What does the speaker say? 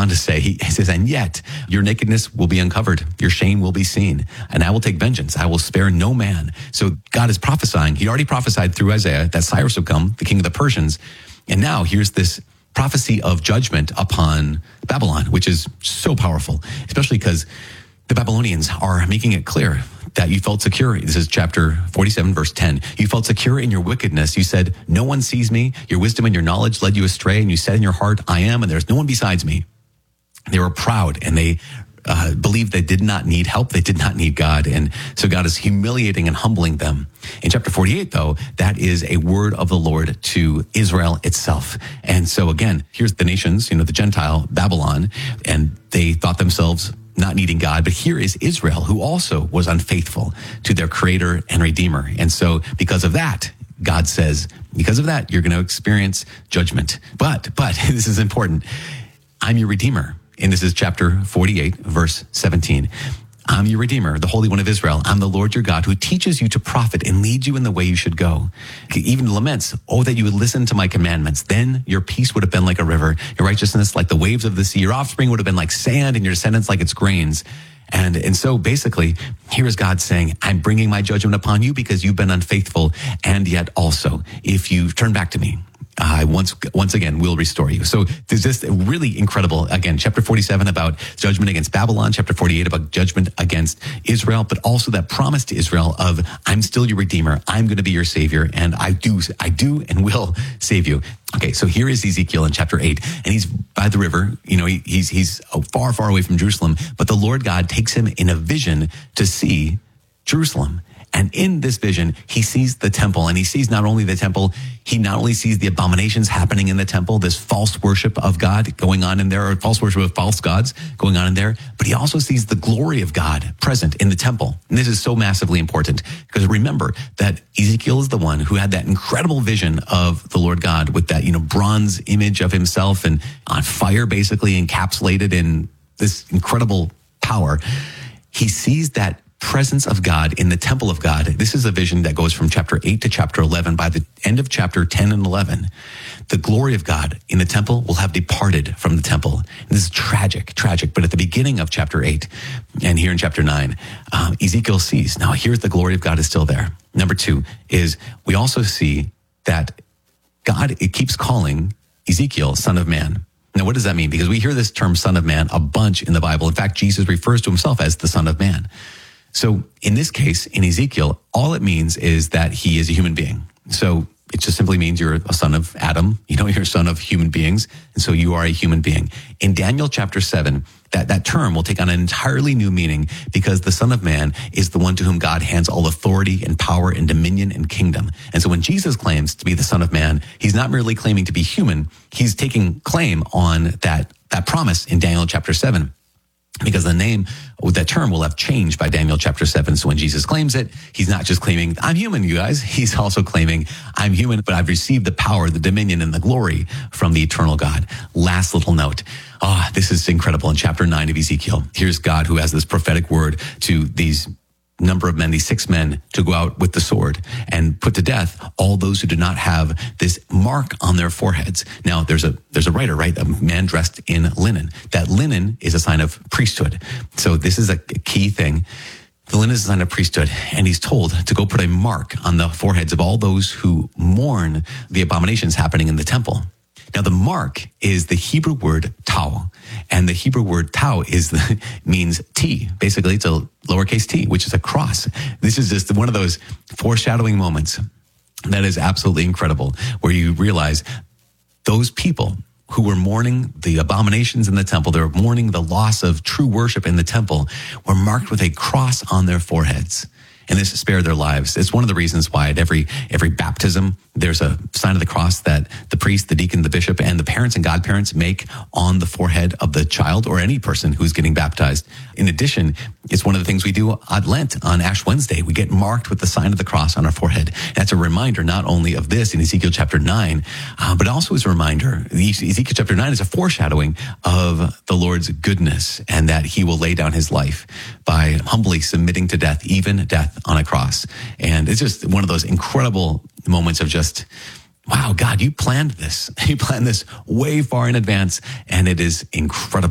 on to say, he says, and yet your nakedness will be uncovered. Your shame will be seen. And I will take vengeance. I will spare no man. So God is prophesying. He already prophesied through Isaiah that Cyrus would come, the king of the Persians. And now here's this prophecy of judgment upon Babylon, which is so powerful, especially because the Babylonians are making it clear that you felt secure. This is chapter 47, verse 10. You felt secure in your wickedness. You said, no one sees me. Your wisdom and your knowledge led you astray. And you said in your heart, I am, and there's no one besides me. They were proud, and they believed they did not need help. They did not need God. And so God is humiliating and humbling them. In chapter 48, though, that is a word of the Lord to Israel itself. And so again, here's the nations, the Gentile Babylon, and they thought themselves not needing God. But here is Israel, who also was unfaithful to their creator and redeemer. And so because of that, God says, because of that, you're going to experience judgment. But this is important. I'm your redeemer. And this is chapter 48, verse 17. I'm your redeemer, the Holy One of Israel. I'm the Lord your God who teaches you to profit and leads you in the way you should go. Even laments, oh, that you would listen to my commandments. Then your peace would have been like a river, your righteousness like the waves of the sea. Your offspring would have been like sand and your descendants like its grains. And so basically, here is God saying, I'm bringing my judgment upon you because you've been unfaithful. And yet also, if you turn back to me, I once again will restore you. So there's this really incredible, again, chapter 47 about judgment against Babylon, chapter 48 about judgment against Israel, but also that promise to Israel of, I'm still your redeemer. I'm going to be your savior. And I do and will save you. Okay, so here is Ezekiel in chapter 8, and he's by the river. He's far, far away from Jerusalem, but the Lord God takes him in a vision to see Jerusalem. And in this vision, he sees the temple, and he sees not only the temple, he not only sees the abominations happening in the temple, this false worship of God going on in there, or false worship of false gods going on in there, but he also sees the glory of God present in the temple. And this is so massively important, because remember that Ezekiel is the one who had that incredible vision of the Lord God with that, bronze image of himself and on fire, basically encapsulated in this incredible power. He sees that presence of God in the temple of God. This is a vision that goes from chapter 8 to chapter 11. By the end of chapter 10 and 11, the glory of God in the temple will have departed from the temple. And this is tragic. But at the beginning of chapter 8 and here in chapter 9, Ezekiel sees, now here's the glory of God is still there. Number 2 is we also see that God, it keeps calling Ezekiel son of man. Now, what does that mean? Because we hear this term son of man a bunch in the Bible. In fact, Jesus refers to himself as the son of man. So in this case, in Ezekiel, all it means is that he is a human being. So it just simply means you're a son of Adam. You're a son of human beings. And so you are a human being. In Daniel chapter 7, that term will take on an entirely new meaning because the Son of Man is the one to whom God hands all authority and power and dominion and kingdom. And so when Jesus claims to be the Son of Man, he's not merely claiming to be human. He's taking claim on that promise in Daniel chapter 7. Because the name, that term will have changed by Daniel chapter 7. So when Jesus claims it, he's not just claiming, I'm human, you guys. He's also claiming, I'm human, but I've received the power, the dominion, and the glory from the eternal God. Last little note. This is incredible. In chapter 9 of Ezekiel, here's God who has this prophetic word to these number of men, these 6 men, to go out with the sword and put to death all those who do not have this mark on their foreheads. Now, there's a writer, right? A man dressed in linen. That linen is a sign of priesthood. So this is a key thing. The linen is a sign of priesthood, and he's told to go put a mark on the foreheads of all those who mourn the abominations happening in the temple. Now, the mark is the Hebrew word tau, and the Hebrew word tau means T. Basically, it's a lowercase t, which is a cross. This is just one of those foreshadowing moments that is absolutely incredible, where you realize those people who were mourning the abominations in the temple, they were mourning the loss of true worship in the temple, were marked with a cross on their foreheads. And this spared their lives. It's one of the reasons why at every baptism, there's a sign of the cross that the priest, the deacon, the bishop, and the parents and godparents make on the forehead of the child or any person who's getting baptized. In addition, it's one of the things we do at Lent on Ash Wednesday. We get marked with the sign of the cross on our forehead. That's a reminder not only of this in Ezekiel chapter 9, but also as a reminder, Ezekiel chapter 9 is a foreshadowing of the Lord's goodness and that he will lay down his life by humbly submitting to death, even death on a cross. And it's just one of those incredible moments of just, wow, God, you planned this. You planned this way far in advance, and it is incredible.